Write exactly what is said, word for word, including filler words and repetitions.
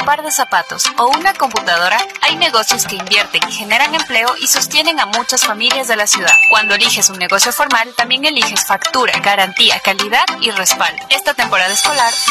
par de zapatos o una computadora, hay negocios que invierten y generan empleo y sostienen a muchas familias de la ciudad. Cuando eliges un negocio formal, también eliges factura, garantía, calidad y respaldo. Esta temporada escolar,